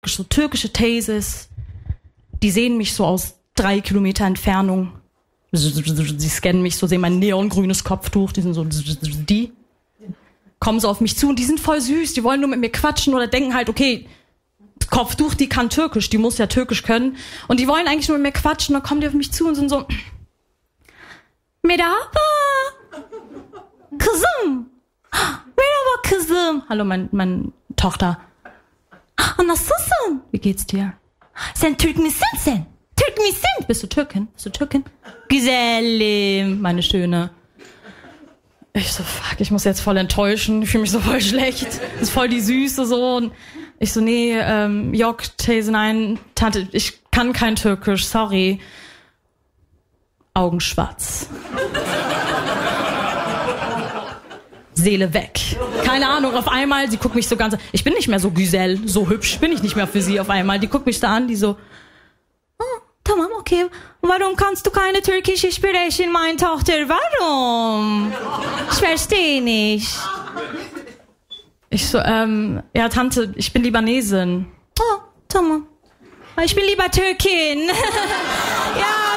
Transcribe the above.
so türkische Theses, die sehen mich so aus 3 Kilometer Entfernung. Sie scannen mich so, sehen mein neongrünes Kopftuch, die sind so, die kommen so auf mich zu und die sind voll süß, die wollen nur mit mir quatschen oder denken halt, okay, Kopftuch, die kann Türkisch, die muss ja Türkisch können und die wollen eigentlich nur mit mir quatschen, dann kommen die auf mich zu und sind so, Merhaba, kızım, merhaba kızım. Hallo, meine Tochter. Nasılsın? Wie geht's dir? Sen Türk misin sen? Türk misin? Bist du Türkin? Güzelim, meine Schöne. Ich so, fuck, ich muss jetzt voll enttäuschen. Ich fühle mich so voll schlecht. Das ist voll die Süße so. Und ich so, nee, Yok, Tese, nein, Tante, ich kann kein Türkisch, sorry. Augen schwarz. Seele weg. Keine Ahnung, auf einmal, sie guckt mich so ganz, ich bin nicht mehr so Güzel, so hübsch bin ich nicht mehr für sie auf einmal. Die guckt mich da an, die so, tamam, okay. Warum kannst du keine Türkische sprechen, meine Tochter? Warum? Ich verstehe nicht. Ich so, ja, Tante, ich bin Libanesin. Oh, tamam. Ich bin lieber Türkin. Ja.